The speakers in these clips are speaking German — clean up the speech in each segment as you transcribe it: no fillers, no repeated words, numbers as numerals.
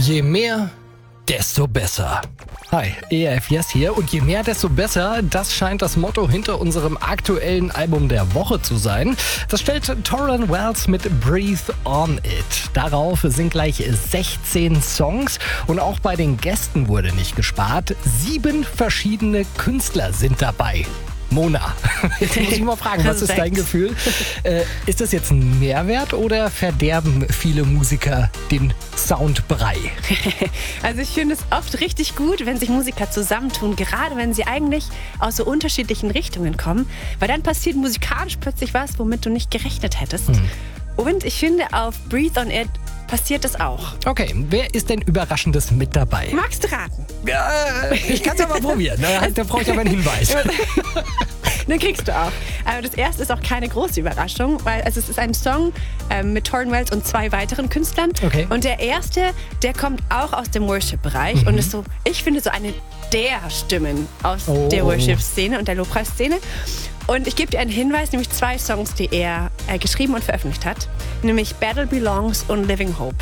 Je mehr, desto besser. Hi, ERF Yes hier und je mehr, desto besser, das scheint das Motto hinter unserem aktuellen Album der Woche zu sein. Das stellt Tauren Wells mit Breathe On It. Darauf sind gleich 16 Songs und auch bei den Gästen wurde nicht gespart. 7 verschiedene Künstler sind dabei. Mona, jetzt muss ich mal fragen, was ist dein Gefühl? Ist das jetzt ein Mehrwert oder verderben viele Musiker den Soundbrei? Also ich finde es oft richtig gut, wenn sich Musiker zusammentun, gerade wenn sie eigentlich aus so unterschiedlichen Richtungen kommen, weil dann passiert musikalisch plötzlich was, womit du nicht gerechnet hättest. Und ich finde, auf Breathe On It passiert das auch. Okay, wer ist denn Überraschendes mit dabei? Magst du raten? Ja, ich kann es ja mal probieren. Da brauche ich aber einen Hinweis. Den kriegst du auch. Aber das erste ist auch keine große Überraschung, weil es ist ein Song mit Tauren Wells und 2 weiteren Künstlern. Okay. Und der erste, der kommt auch aus dem Worship-Bereich und ist so, ich finde, so eine der Stimmen aus der Worship-Szene und der Lobpreisszene. Und ich gebe dir einen Hinweis, nämlich 2 Songs, die er geschrieben und veröffentlicht hat, nämlich Battle Belongs und Living Hope.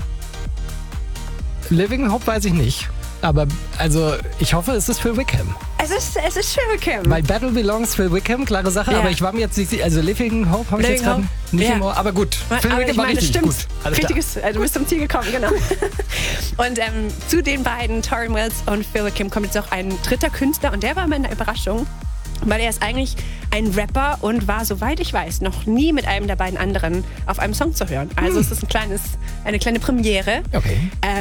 Living Hope weiß ich nicht. Aber also ich hoffe, es ist Phil Wickham. Es ist Phil Wickham. Weil Battle Belongs Phil Wickham, klare Sache. Ja. Aber ich war mir jetzt nicht sicher. Also Living Hope habe ich jetzt gerade nicht im Ohr. Aber gut, Phil Wickham war richtig gut. Richtiges, du bist zum Ziel gekommen, genau. Und zu den beiden, Tauren Wells und Phil Wickham, kommt jetzt auch ein dritter Künstler. Und der war mir eine Überraschung. Weil er ist eigentlich ein Rapper und war, soweit ich weiß, noch nie mit einem der beiden anderen auf einem Song zu hören. Also es ist eine kleine Premiere. Okay.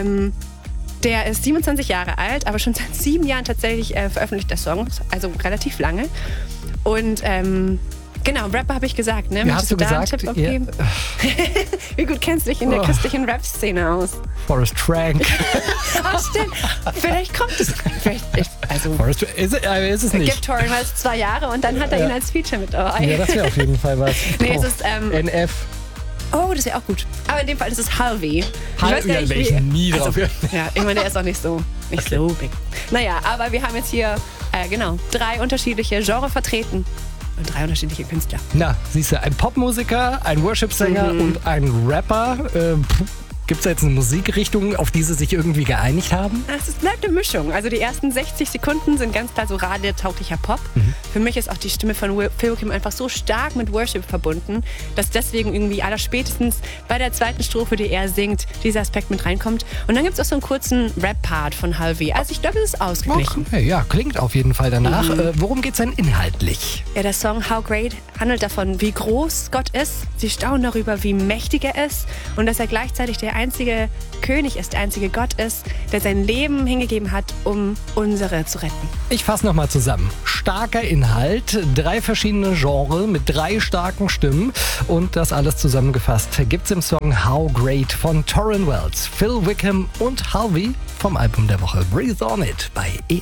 Der ist 27 Jahre alt, aber schon seit 7 Jahren tatsächlich veröffentlicht er Songs, also relativ lange. Und genau, Rapper habe ich gesagt, ne? Ja, hast du gesagt? Einen Tipp abgeben? Wie gut kennst du dich in der christlichen Rap-Szene aus? Forrest Frank. Stimmt. Vielleicht kommt es. Forrest ist es nicht. Gibt Tauren Wells 2 Jahre und dann hat er ihn als Feature mit dabei. Ja, das wäre auf jeden Fall was. Nee, es ist NF. Oh, das wäre auch gut. Aber in dem Fall ist es Halvey. Halvey wäre ich nie drauf. Ja, ich meine, der ist auch nicht so big. Naja, aber wir haben jetzt hier 3 unterschiedliche Genres vertreten. Und 3 unterschiedliche Künstler. Na, siehst du, ein Popmusiker, ein Worship-Sänger und ein Rapper. Gibt es jetzt eine Musikrichtung, auf die sie sich irgendwie geeinigt haben? Es bleibt eine Mischung. Also die ersten 60 Sekunden sind ganz klar so radiotauglicher Pop. Für mich ist auch die Stimme von Phil Wickham einfach so stark mit Worship verbunden, dass deswegen irgendwie allerspätestens bei der zweiten Strophe, die er singt, dieser Aspekt mit reinkommt. Und dann gibt es auch so einen kurzen Rap-Part von Halvey. Also ich glaube, es ist ausgeglichen. Okay, ja, klingt auf jeden Fall danach. Worum geht es denn inhaltlich? Ja, der Song How Great handelt davon, wie groß Gott ist. Sie staunen darüber, wie mächtig er ist und dass er gleichzeitig der einzige König ist, der einzige Gott ist, der sein Leben hingegeben hat, um unsere zu retten. Ich fasse nochmal zusammen. Starker Inhalt, 3 verschiedene Genres mit 3 starken Stimmen und das alles zusammengefasst gibt's im Song How Great von Tauren Wells, Phil Wickham und Halvey vom Album der Woche Breathe On It bei ERF.